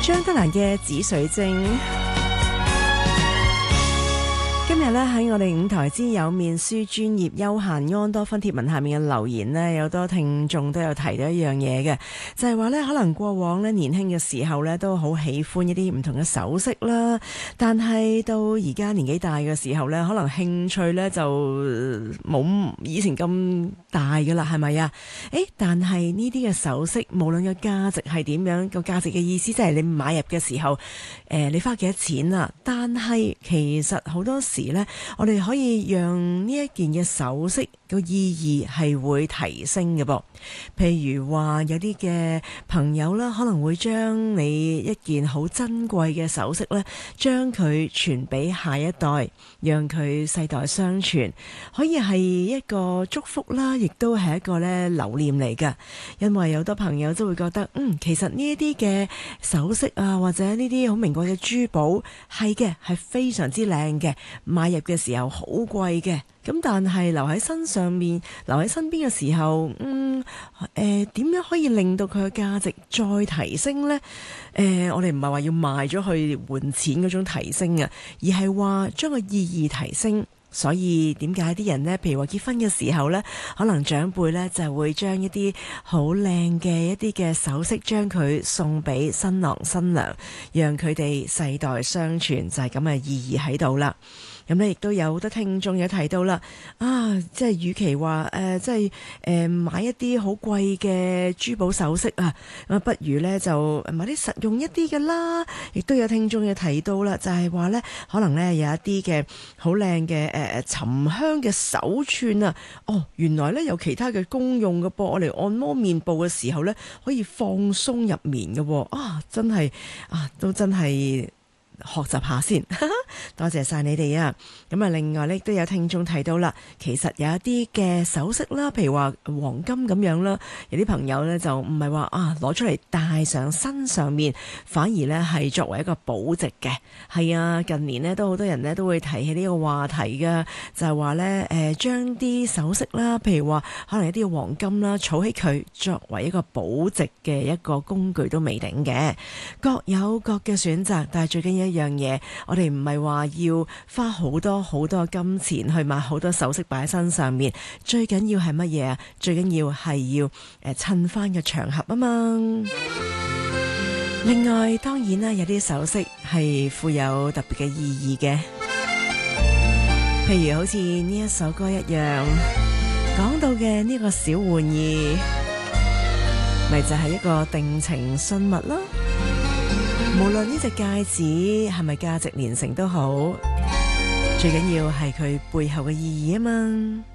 張德蘭嘅紫水晶。今日咧喺我哋五台之有面書專頁休閒安多芬貼文下面嘅留言呢，有多聽眾都有提到一樣嘢嘅，就係話呢，可能過往呢年輕嘅時候呢都好喜歡一啲唔同嘅首飾啦，但係到而家年紀大嘅時候呢，可能興趣呢就冇以前咁大噶啦，係咪啊？但係呢啲嘅首飾無論個價值係點樣，個價值嘅意思即係你買入嘅時候，你花幾多錢啊？但係其實好多時呢，我哋可以讓呢一件嘅首飾個意義係會提升嘅噃。譬如話有啲嘅朋友啦，可能會將你一件好珍貴嘅首飾呢，將佢傳俾下一代，讓佢世代相傳，可以係一個祝福啦，亦都係一個呢留念嚟㗎。因為有好多朋友都會覺得，其實呢一啲嘅首飾啊，或者呢啲好名貴嘅珠寶，係嘅，係非常之靚嘅，買入嘅時候好貴嘅。咁但係留喺身上面，留喺身邊嘅時候，點樣可以令到佢嘅價值再提升呢？我哋唔係話要賣咗去換錢嗰種提升啊，而係話將個意義提升。所以點解啲人呢，譬如話結婚嘅時候呢，可能長輩呢就會將一啲好靚嘅一啲嘅首飾，將佢送俾新郎新娘，讓佢哋世代相傳，就係咁嘅意義喺度啦。咁咧，亦都有好多聽眾有提到啦，即係與其話買一啲好貴嘅珠寶首飾啊，不如呢就買啲實用一啲嘅啦。亦都有聽眾有提到啦，就係話呢，可能呢有一啲嘅好靚嘅沉香嘅手串啊，原來呢有其他嘅功用嘅噃，我嚟按摩面部嘅時候呢，可以放鬆入眠嘅喎，真係都真係學習下先，多謝晒你哋啊！咁啊，另外呢都有聽眾提到啦，其實有一啲嘅首飾啦，譬如話黃金咁樣啦，有啲朋友呢就唔係話攞出嚟戴上身上面，反而呢係作為一個保值嘅。係啊，近年呢都好多人呢都會提起呢個話題㗎，就係話呢將啲首飾啦，譬如話可能一啲黃金啦，儲起佢作為一個保值嘅一個工具都未定嘅，各有各嘅選擇，但係最緊要一樣嘢，我哋唔係話要花好多好多金錢去買好多首飾擺喺身上面，最緊要係乜嘢啊？最緊要係要襯翻個場合啊嘛。另外，當然啦，有啲首飾係富有特別嘅意義嘅，譬如好似呢一首歌一樣講到嘅呢個小玩意，咪就係一個定情信物咯。無論呢隻戒指係咪價值連城都好，最緊要係佢背後嘅意義啊嘛。